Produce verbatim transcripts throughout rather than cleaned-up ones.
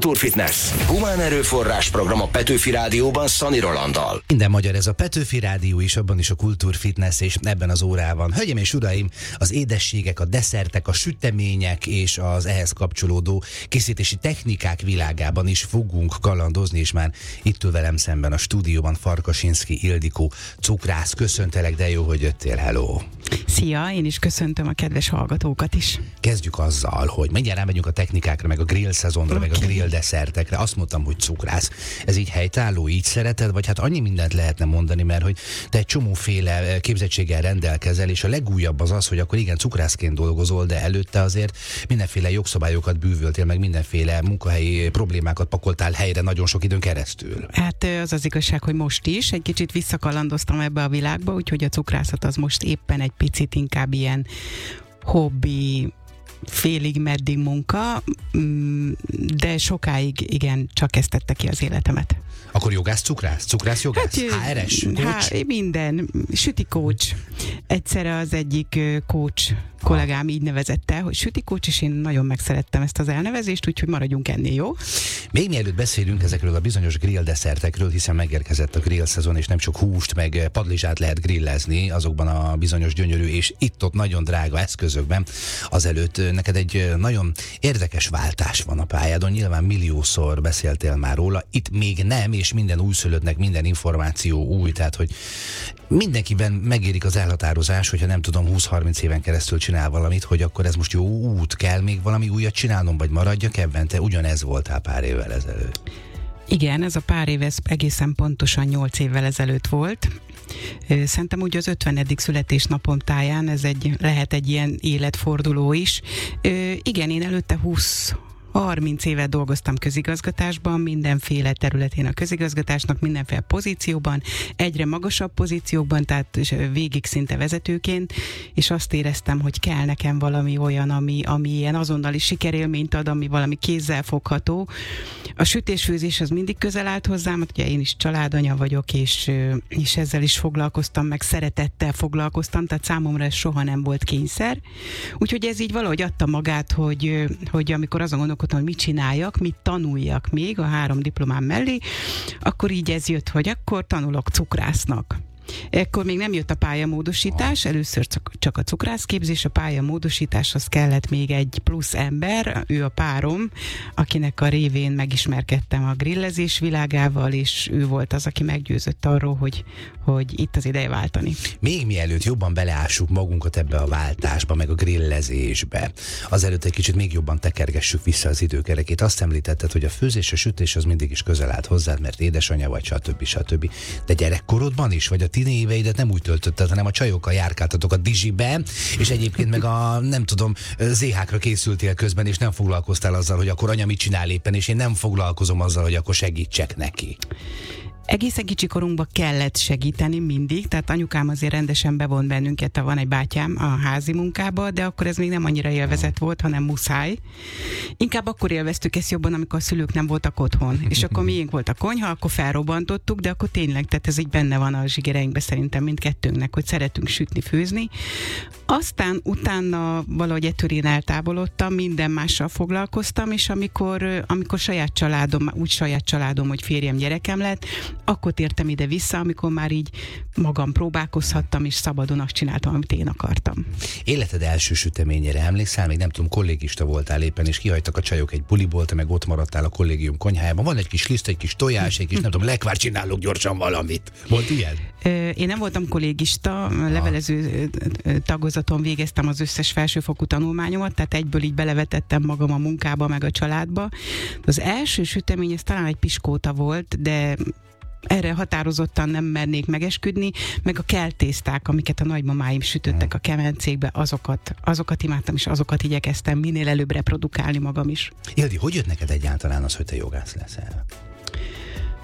Kultúrfitness. Humán erőforrás program a Petőfi Rádióban Szani Rolanddal. Minden magyar, ez a Petőfi Rádió is, abban is a Kultúrfitness, és ebben az órában. Hölgyeim és uraim, az édességek, a desszertek, a sütemények és az ehhez kapcsolódó készítési technikák világában is fogunk kalandozni, és már itt ül velem szemben a stúdióban Farkasinszky Ildikó cukrász. Köszöntelek, de jó, hogy jöttél, hello! Szia, én is köszöntöm a kedves hallgatókat is. Kezdjük azzal, hogy mindjárt rámegyünk a technikákra, meg a grill szezonra, okay. meg a grill desszertekre. Azt mondtam, hogy cukrász. Ez így helytálló, így szereted? Vagy hát annyi mindent lehetne mondani, mert hogy te egy csomóféle képzettséggel rendelkezel, és a legújabb az az, hogy akkor igen, cukrászként dolgozol, de előtte azért mindenféle jogszabályokat bűvöltél, meg mindenféle munkahelyi problémákat pakoltál helyre nagyon sok időn keresztül. Hát az az igazság, hogy most is egy kicsit visszakalandoztam ebbe a világba, úgyhogy a cukrászat az most éppen egy picit inkább ilyen hobbi, félig meddig munka, de sokáig igen, csak ezt tette ki az életemet. Akkor jogász, cukrász? Cukrász, jogász? Hát, há er es? Há, minden. Süti coach. Egyszerre az egyik coach kollégám így nevezette, hogy süti coach, és én nagyon megszerettem ezt az elnevezést, úgyhogy maradjunk ennél, jó? Még mielőtt beszélünk ezekről a bizonyos grill desszertekről, hiszen megérkezett a grill szezon, és nem csak húst, meg padlizsát lehet grillezni azokban a bizonyos gyönyörű és itt-ott nagyon drága eszközökben. Azelőtt neked egy nagyon érdekes váltás van a pályádon, nyilván milliószor beszéltél már róla, itt még nem, és minden újszülöttnek minden információ új, tehát hogy mindenkiben megérik az elhatározás, hogyha nem tudom, húsz-harminc éven keresztül csinál valamit, hogy akkor ez most jó út, kell még valami újat csinálnom, vagy maradjak ebben? Te ugyanez voltál pár évvel ezelőtt. Igen, ez a pár év, ez egészen pontosan nyolc évvel ezelőtt volt. Szerintem úgy az ötvenedik születésnapom táján ez egy, lehet egy ilyen életforduló is. Igen, én előtte húsz harminc évet dolgoztam közigazgatásban, mindenféle területén a közigazgatásnak, mindenféle pozícióban, egyre magasabb pozíciókban, tehát végig szinte vezetőként, és azt éreztem, hogy kell nekem valami olyan, ami, ami ilyen azonnali sikerélményt ad, ami valami kézzelfogható. A sütésfőzés az mindig közel állt hozzám, hát ugye én is családanya vagyok, és, és ezzel is foglalkoztam, meg szeretettel foglalkoztam, tehát számomra ez soha nem volt kényszer. Úgyhogy ez így valahogy adta magát, hogy, hogy amikor azon gondolkodtam, hogy mit csináljak, mit tanuljak még a három diplomám mellé, akkor így ez jött, hogy akkor tanulok cukrásznak. Ekkor még nem jött a pályamódosítás, először csak a cukrászképzés, a pályamódosításhoz kellett még egy plusz ember, ő a párom, akinek a révén megismerkedtem a grillezés világával, és ő volt az, aki meggyőzött arról, hogy, hogy itt az ideje váltani. Még mielőtt jobban beleássuk magunkat ebbe a váltásba, meg a grillezésbe, azelőtt egy kicsit még jobban tekergessük vissza az időkerekét. Azt említetted, hogy a főzés, a sütés az mindig is közel állt hozzád, mert édesanyja vagy, stb. stb. De gyerekkorodban is, vagy a tini éveidet nem úgy töltötted, hanem a csajokkal járkáltatok a dizsibe, és egyébként meg a, nem tudom, zé há-kra készültél közben, és nem foglalkoztál azzal, hogy akkor anya mit csinál éppen, és én nem foglalkozom azzal, hogy akkor segítsek neki. Egészen kicsi korunkban kellett segíteni mindig, tehát anyukám azért rendesen bevont bennünket, van egy bátyám a házi munkába, de akkor ez még nem annyira élvezet volt, hanem muszáj. Inkább akkor élveztük ezt jobban, amikor a szülők nem voltak otthon. És akkor miénk volt a konyha, akkor felrobbantottuk, de akkor tényleg, tehát ez így benne van a zsigereinkben szerintem mindkettőnknek, hogy szeretünk sütni, főzni. Aztán utána valahogy ettől én eltávolodtam, minden mással foglalkoztam, és amikor, amikor saját családom, úgy saját családom, hogy férjem, gyerekem lett, akkor tértem ide-vissza, amikor már így magam próbálkozhattam, és szabadon azt csináltam, amit én akartam. Életed első süteményére emlékszel? Még nem tudom, kollégista voltál éppen, és kihagytak a csajok egy buliból, te meg ott maradtál a kollégium konyhájában. Van egy kis liszt, egy kis tojás, egy kis, nem tudom, lekvár, csinálok gyorsan valamit. Volt ilyen? Én nem voltam kollégista, levelező tagozaton végeztem az összes felsőfokú tanulmányomat, tehát egyből így belevetettem magam a munkába, meg a családba. Az első sütemény, ez talán egy piskóta volt, de erre határozottan nem mernék megesküdni, meg a keltészták, amiket a nagymamáim sütöttek a kemencékbe, azokat, azokat imádtam, és azokat igyekeztem minél előbb reprodukálni magam is. Ildi, hogy jött neked egyáltalán az, hogy te jogász leszel?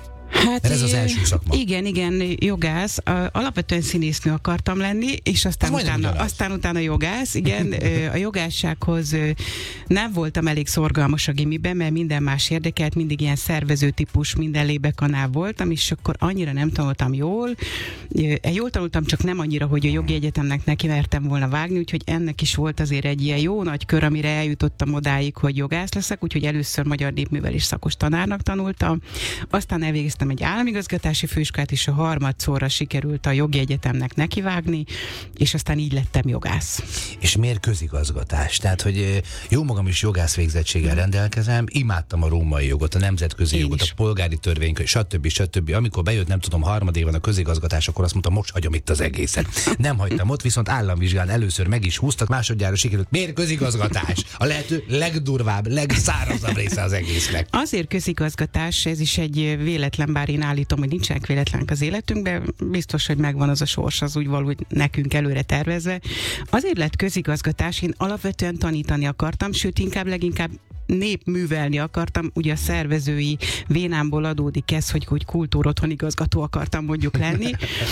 Hát, Mert ez az első szakma. Igen, igen, jogász. Alapvetően színésznő akartam lenni, és aztán, utána, aztán utána jogász. Igen, a jogássághoz nem voltam elég szorgalmas a gimiben, mert minden más érdekelt, mindig ilyen szervező típus, minden lébekanál voltam, és akkor annyira nem tanultam jól. Jól tanultam, csak nem annyira, hogy a jogi egyetemnek neki mertem volna vágni, úgyhogy ennek is volt azért egy ilyen jó nagy kör, amire eljutottam odáig, hogy jogász leszek, úgyhogy először magyar népművelés szakos tanárnak tanultam. Aztán elvégeztem egy államigazgatási főiskolát, és a harmadszorra sikerült a jogi egyetemnek nekivágni, és aztán így lettem jogász. És miért közigazgatás? Tehát, hogy jó magam is jogász végzettséggel rendelkezem, imádtam a római jogot, a nemzetközi Én jogot, is. a polgári törvényt, stb. stb. Amikor bejött, nem tudom, harmadévan a közigazgatás, akkor azt mondtam, most hagyom itt az egészet. Nem hagytam ott, viszont államvizsgán először meg is húztak, másodjára sikerült. Miért közigazgatás? A lehető legdurvább, legszárazabb része az egésznek. Azért közigazgatás, ez is egy véletlen, bár én állítom, hogy nincsenek véletlenek az életünkben, biztos, hogy megvan az a sors, az úgy valahogy nekünk előre tervezve. Azért lett közigazgatás, én alapvetően tanítani akartam, sőt, inkább leginkább népművelni akartam, ugye a szervezői vénámból adódik ez, hogy, hogy kultúrotthon igazgató akartam mondjuk lenni,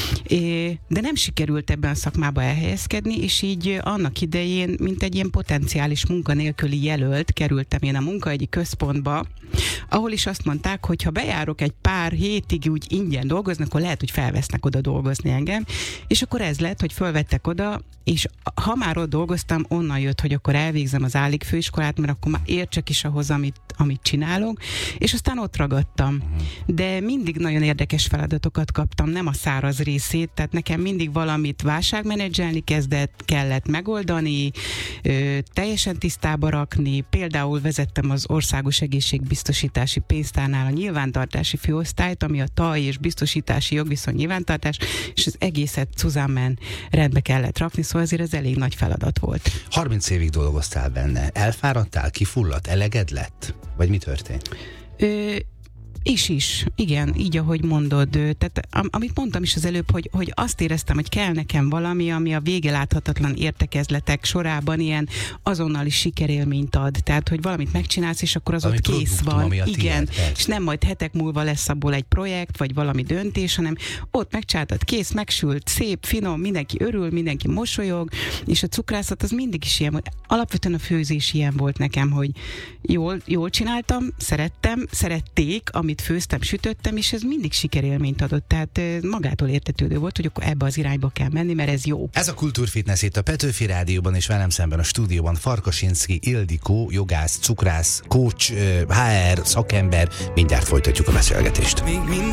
de nem sikerült ebben a szakmába elhelyezkedni, és így annak idején, mint egy ilyen potenciális munkanélküli jelölt kerültem én a munkaegyi központba, ahol is azt mondták, hogy ha bejárok egy pár hétig úgy ingyen dolgozni, akkor lehet, hogy felvesznek oda dolgozni engem, és akkor ez lett, hogy fölvettek oda, és ha már ott dolgoztam, onnan jött, hogy akkor elvégzem az állik főiskolát, mert akkor már értsek is ahhoz, amit, amit csinálok, és aztán ott ragadtam. De mindig nagyon érdekes feladatokat kaptam, nem a száraz részét, tehát nekem mindig valamit válságmenedzselni kezdett, kellett megoldani, ö, teljesen tisztába rakni, például vezettem az Országos Egészségbiztosítási Pénztárnál a nyilvántartási főosztályt, ami a taj és biztosítási jogviszony nyilvántartás, és az egészet Suzanne rendbe kellett rakni, szóval azért ez elég nagy feladat volt. harminc évig dolgoztál benne. Elfáradtál, kifulladt, eleged lett? Vagy mi történt? Ö, is is, igen, így ahogy mondod. Tehát am, amit mondtam is az előbb, hogy, hogy azt éreztem, hogy kell nekem valami, ami a vége láthatatlan értekezletek sorában ilyen azonnali sikerélményt ad. Tehát, hogy valamit megcsinálsz, és akkor az Valami ott kész produktum, van. ami a Igen, tiéd, és nem majd hetek múlva lesz abból egy projekt, vagy valami döntés, hanem ott megcsináltad, kész, megsült, szép, finom, mindenki örül, mindenki mosolyog, és a cukrászat az mindig is ilyen volt. Alapvetően a főzés ilyen volt nekem, hogy jól, jól csináltam, szerettem, szerették, amit főztem, sütöttem, és ez mindig sikerélményt adott. Tehát magától értetődő volt, hogy akkor ebbe az irányba kell menni, mert ez jó. Ez a Kultúrfitness itt a Petőfi Rádióban, és velem szemben a stúdióban Farkasinszky Ildikó, jogász, cukrász, coach, há er szakember. Mindjárt folytatjuk a beszélgetést.